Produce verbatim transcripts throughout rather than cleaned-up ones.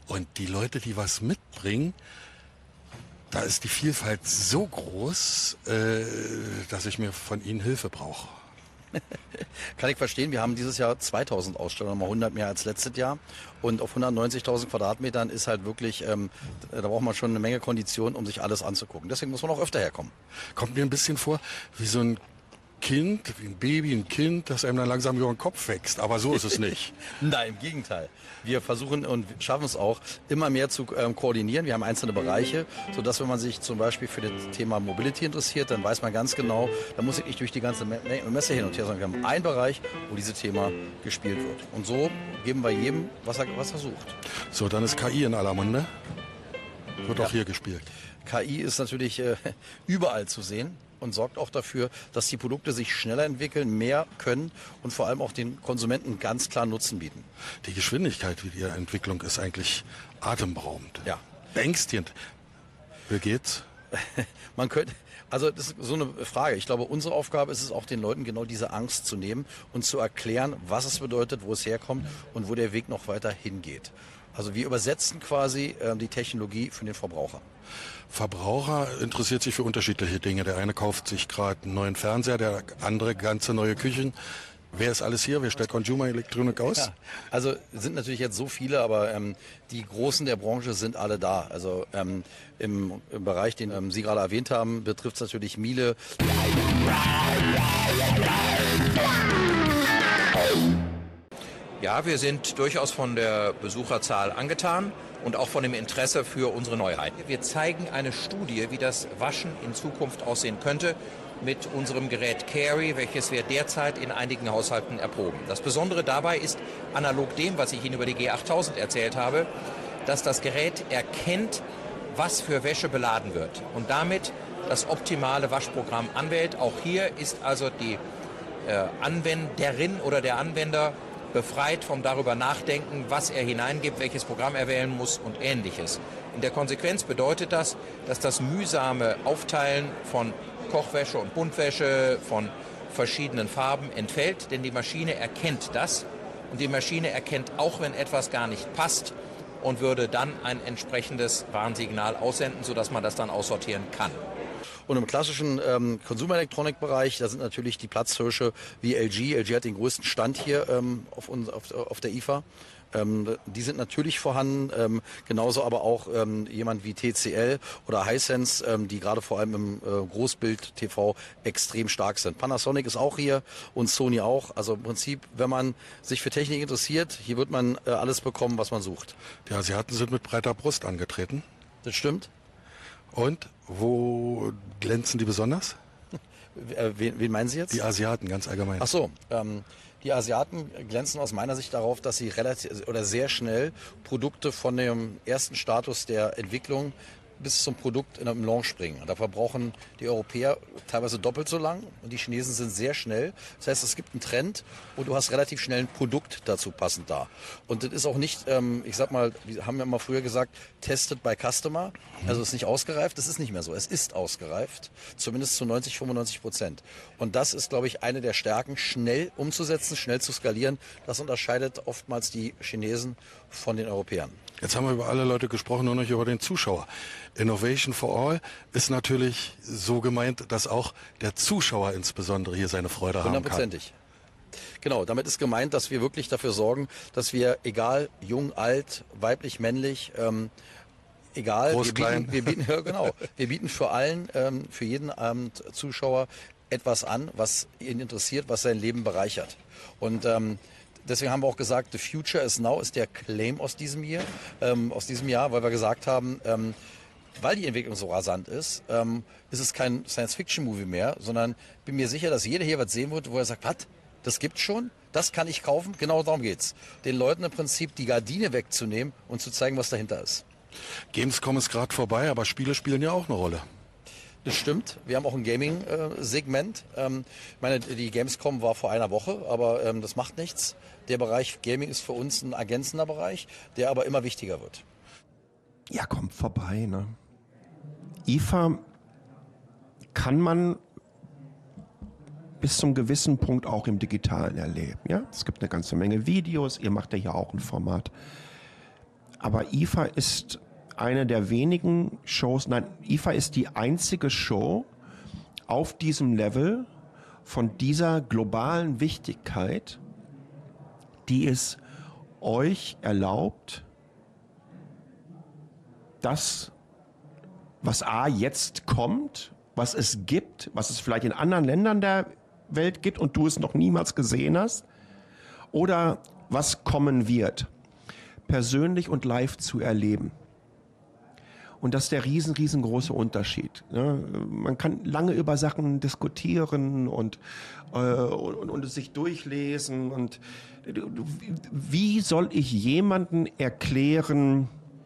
Und die Leute, die was mitbringen, da ist die Vielfalt so groß, äh, dass ich mir von ihnen Hilfe brauche. Kann ich verstehen. Wir haben dieses Jahr zweitausend Aussteller, nochmal hundert mehr als letztes Jahr. Und auf hundertneunzigtausend Quadratmetern ist halt wirklich, ähm, da braucht man schon eine Menge Konditionen, um sich alles anzugucken. Deswegen muss man auch öfter herkommen. Kommt mir ein bisschen vor wie so ein Kind, wie ein Baby, ein Kind, das einem dann langsam über den Kopf wächst. Aber so ist es nicht. Nein, im Gegenteil. Wir versuchen und schaffen es auch, immer mehr zu ähm, koordinieren. Wir haben einzelne Bereiche, sodass, wenn man sich zum Beispiel für das Thema Mobility interessiert, dann weiß man ganz genau, da muss ich nicht durch die ganze Messe hin und her, sondern wir haben einen Bereich, wo dieses Thema gespielt wird. Und so geben wir jedem, was er, was er sucht. So, dann ist K I in aller Munde. Wird Ja. auch hier gespielt. K I ist natürlich äh, überall zu sehen und sorgt auch dafür, dass die Produkte sich schneller entwickeln, mehr können und vor allem auch den Konsumenten ganz klar Nutzen bieten. Die Geschwindigkeit wie ihrer Entwicklung ist eigentlich atemberaubend. Ja. Beängstigend. Wie geht's? Man könnte, also das ist so eine Frage. Ich glaube, unsere Aufgabe ist es auch, den Leuten genau diese Angst zu nehmen und zu erklären, was es bedeutet, wo es herkommt und wo der Weg noch weiter hingeht. Also wir übersetzen quasi äh, die Technologie für den Verbraucher. Verbraucher interessiert sich für unterschiedliche Dinge. Der eine kauft sich gerade einen neuen Fernseher, der andere ganze neue Küchen. Wer ist alles hier? Wer stellt Consumer Electronic aus? Ja, also sind natürlich jetzt so viele, aber ähm, die Großen der Branche sind alle da. Also ähm, im, im Bereich, den ähm, Sie gerade erwähnt haben, betrifft es natürlich Miele. Ja, wir sind durchaus von der Besucherzahl angetan und auch von dem Interesse für unsere Neuheiten. Wir zeigen eine Studie, wie das Waschen in Zukunft aussehen könnte mit unserem Gerät Carry, welches wir derzeit in einigen Haushalten erproben. Das Besondere dabei ist, analog dem, was ich Ihnen über die G achttausend erzählt habe, dass das Gerät erkennt, was für Wäsche beladen wird und damit das optimale Waschprogramm anwählt. Auch hier ist also die äh, Anwenderin oder der Anwender befreit vom darüber nachdenken, was er hineingibt, welches Programm er wählen muss und Ähnliches. In der Konsequenz bedeutet das, dass das mühsame Aufteilen von Kochwäsche und Buntwäsche von verschiedenen Farben entfällt, denn die Maschine erkennt das und die Maschine erkennt auch, wenn etwas gar nicht passt und würde dann ein entsprechendes Warnsignal aussenden, sodass man das dann aussortieren kann. Und im klassischen ähm, Consumer-Elektronik-Bereich, da sind natürlich die Platzhirsche wie L G. L G hat den größten Stand hier ähm, auf, uns, auf, auf der I F A. Ähm, die sind natürlich vorhanden, ähm, genauso aber auch ähm, jemand wie T C L oder Hisense, ähm, die gerade vor allem im äh, Großbild-T V extrem stark sind. Panasonic ist auch hier und Sony auch. Also im Prinzip, wenn man sich für Technik interessiert, hier wird man äh, alles bekommen, was man sucht. Die Asiaten sind mit breiter Brust angetreten. Das stimmt. Und wo glänzen die besonders? Äh, wen, wen meinen Sie jetzt? Die Asiaten, ganz allgemein. Ach so, ähm, die Asiaten glänzen aus meiner Sicht darauf, dass sie relativ oder sehr schnell Produkte von dem ersten Status der Entwicklung bis zum Produkt in einem Launch bringen. Da verbrauchen die Europäer teilweise doppelt so lang und die Chinesen sind sehr schnell. Das heißt, es gibt einen Trend und du hast relativ schnell ein Produkt dazu passend da. Und das ist auch nicht, ähm, ich sag mal, wir haben ja mal früher gesagt, tested by customer. Also es ist nicht ausgereift, das ist nicht mehr so. Es ist ausgereift, zumindest zu neunzig, fünfundneunzig Prozent. Und das ist, glaube ich, eine der Stärken, schnell umzusetzen, schnell zu skalieren. Das unterscheidet oftmals die Chinesen von den Europäern. Jetzt haben wir über alle Leute gesprochen, nur noch über den Zuschauer. Innovation for All ist natürlich so gemeint, dass auch der Zuschauer insbesondere hier seine Freude haben kann. Hundertprozentig. Genau, damit ist gemeint, dass wir wirklich dafür sorgen, dass wir, egal jung, alt, weiblich, männlich, ähm, egal, groß, wir klein. bieten, wir bieten, ja, genau, wir bieten für allen, ähm, für jeden ähm, Zuschauer etwas an, was ihn interessiert, was sein Leben bereichert. Und ähm, deswegen haben wir auch gesagt, the future is now ist der Claim aus diesem Jahr, ähm, aus diesem Jahr, weil wir gesagt haben, ähm, weil die Entwicklung so rasant ist, ähm, ist es kein Science-Fiction-Movie mehr, sondern bin mir sicher, dass jeder hier was sehen wird, wo er sagt, was, das gibt's schon, das kann ich kaufen, genau darum geht's. Den Leuten im Prinzip die Gardine wegzunehmen und zu zeigen, was dahinter ist. Gamescom ist gerade vorbei, aber Spiele spielen ja auch eine Rolle. Das stimmt. Wir haben auch ein Gaming-Segment. Ähm, ich meine, die Gamescom war vor einer Woche, aber ähm, das macht nichts. Der Bereich Gaming ist für uns ein ergänzender Bereich, der aber immer wichtiger wird. Ja, kommt vorbei, ne? I F A kann man bis zum gewissen Punkt auch im Digitalen erleben, ja? Es gibt eine ganze Menge Videos, ihr macht ja hier auch ein Format. aber I F A ist eine der wenigen Shows, nein, I F A ist die einzige Show auf diesem Level von dieser globalen Wichtigkeit, die es euch erlaubt, das, was A jetzt kommt, was es gibt, was es vielleicht in anderen Ländern der Welt gibt und du es noch niemals gesehen hast, oder was kommen wird, persönlich und live zu erleben. Und das ist der riesen, riesengroße Unterschied. Ne? Man kann lange über Sachen diskutieren und, äh, und, und es sich durchlesen. Und wie soll ich jemandem erklären,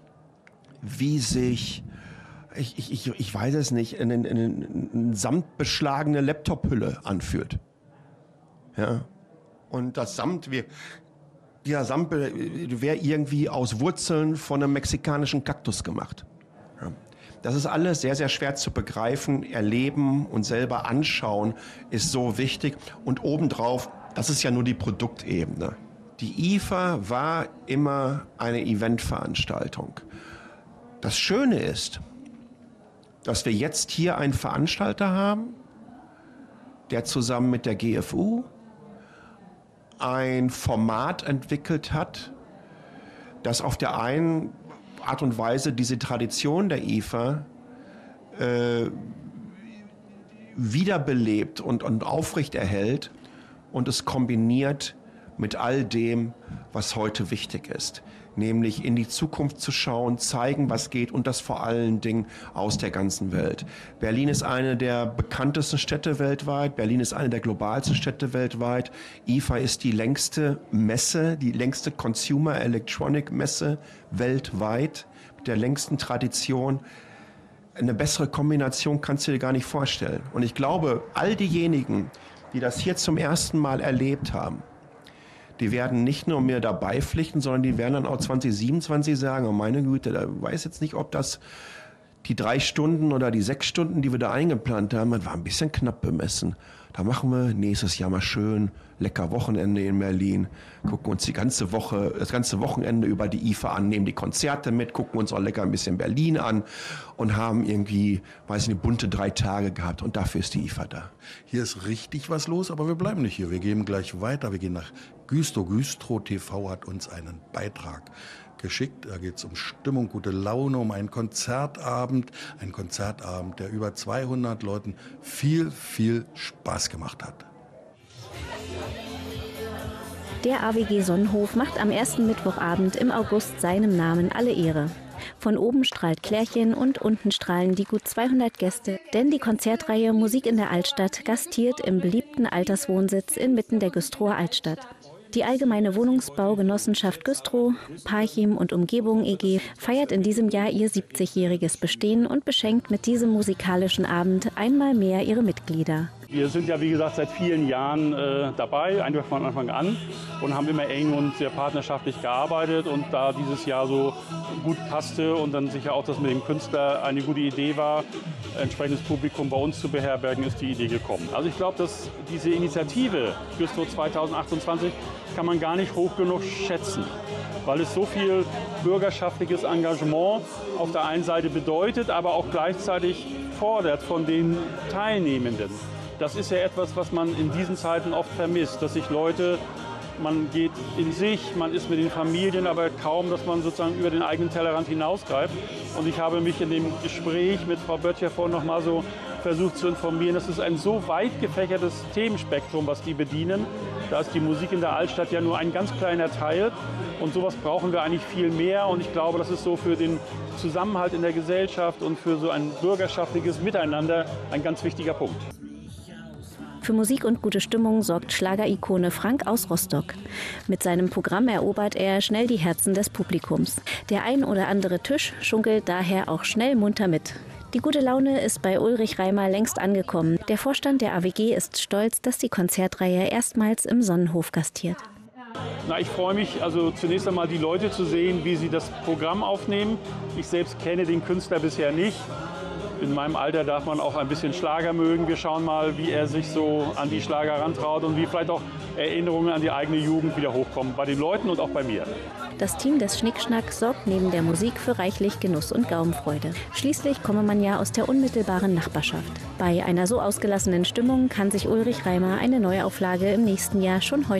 wie sich, ich, ich, ich weiß es nicht, eine, eine, eine samtbeschlagene Laptop-Hülle anfühlt? Ja. Und das Samt, wir, dieser Samt wäre irgendwie aus Wurzeln von einem mexikanischen Kaktus gemacht. Ja. Das ist alles sehr, sehr schwer zu begreifen. Erleben und selber anschauen ist so wichtig. Und obendrauf, das ist ja nur die Produktebene. Die I F A war immer eine Eventveranstaltung. Das Schöne ist, dass wir jetzt hier einen Veranstalter haben, der zusammen mit der G F U ein Format entwickelt hat, das auf der einen Art und Weise diese Tradition der I F A äh, wiederbelebt und, und aufrechterhält und es kombiniert mit all dem, was heute wichtig ist. Nämlich in die Zukunft zu schauen, zeigen, was geht und das vor allen Dingen aus der ganzen Welt. Berlin ist eine der bekanntesten Städte weltweit. Berlin ist eine der globalsten Städte weltweit. I F A ist die längste Messe, die längste Consumer Electronic Messe weltweit mit der längsten Tradition. Eine bessere Kombination kannst du dir gar nicht vorstellen. Und ich glaube, all diejenigen, die das hier zum ersten Mal erlebt haben, die werden nicht nur mehr dabei pflichten, sondern die werden dann auch zwanzig siebenundzwanzig sagen, oh meine Güte, da weiß jetzt nicht, ob das die drei Stunden oder die sechs Stunden, die wir da eingeplant haben, das war ein bisschen knapp bemessen. Da machen wir nächstes Jahr mal schön lecker Wochenende in Berlin, gucken uns die ganze Woche, das ganze Wochenende über die I F A an, nehmen die Konzerte mit, gucken uns auch lecker ein bisschen Berlin an und haben irgendwie, weiß ich nicht, bunte drei Tage gehabt und dafür ist die I F A da. Hier ist richtig was los, aber wir bleiben nicht hier. Wir gehen gleich weiter. Wir gehen nach Güstrow. Güstrow T V hat uns einen Beitrag geschickt. Da geht es um Stimmung, gute Laune, um einen Konzertabend. Ein Konzertabend, der über zweihundert Leuten viel, viel Spaß gemacht hat. Der A W G Sonnenhof macht am ersten Mittwochabend im August seinem Namen alle Ehre. Von oben strahlt Klärchen und unten strahlen die gut zweihundert Gäste, denn die Konzertreihe Musik in der Altstadt gastiert im beliebten Alterswohnsitz inmitten der Güstrower Altstadt. Die Allgemeine Wohnungsbaugenossenschaft Güstrow, Parchim und Umgebung E G feiert in diesem Jahr ihr siebzigjähriges Bestehen und beschenkt mit diesem musikalischen Abend einmal mehr ihre Mitglieder. Wir sind ja, wie gesagt, seit vielen Jahren äh, dabei, einfach von Anfang an, und haben immer eng und sehr partnerschaftlich gearbeitet. Und da dieses Jahr so gut passte und dann sicher auch, dass mit dem Künstler eine gute Idee war, entsprechendes Publikum bei uns zu beherbergen, ist die Idee gekommen. Also ich glaube, dass diese Initiative Güstrow zweitausendachtundzwanzig kann man gar nicht hoch genug schätzen, weil es so viel bürgerschaftliches Engagement auf der einen Seite bedeutet, aber auch gleichzeitig fordert von den Teilnehmenden. Das ist ja etwas, was man in diesen Zeiten oft vermisst, dass sich Leute, man geht in sich, man ist mit den Familien, aber kaum, dass man sozusagen über den eigenen Tellerrand hinausgreift. Und ich habe mich in dem Gespräch mit Frau Böttcher vorhin noch mal so versucht zu informieren, das ist ein so weit gefächertes Themenspektrum, was die bedienen. Da ist die Musik in der Altstadt ja nur ein ganz kleiner Teil. Und sowas brauchen wir eigentlich viel mehr. Und ich glaube, das ist so für den Zusammenhalt in der Gesellschaft und für so ein bürgerschaftliches Miteinander ein ganz wichtiger Punkt. Für Musik und gute Stimmung sorgt Schlagerikone Frank aus Rostock. Mit seinem Programm erobert er schnell die Herzen des Publikums. Der ein oder andere Tisch schunkelt daher auch schnell munter mit. Die gute Laune ist bei Ulrich Reimer längst angekommen. Der Vorstand der A W G ist stolz, dass die Konzertreihe erstmals im Sonnenhof gastiert. Na, ich freue mich, also zunächst einmal die Leute zu sehen, wie sie das Programm aufnehmen. Ich selbst kenne den Künstler bisher nicht. in meinem Alter darf man auch ein bisschen Schlager mögen. Wir schauen mal, wie er sich so an die Schlager rantraut und wie vielleicht auch Erinnerungen an die eigene Jugend wieder hochkommen. Bei den Leuten und auch bei mir. Das Team des Schnickschnack sorgt neben der Musik für reichlich Genuss und Gaumenfreude. Schließlich komme man ja aus der unmittelbaren Nachbarschaft. Bei einer so ausgelassenen Stimmung kann sich Ulrich Reimer eine Neuauflage im nächsten Jahr schon heute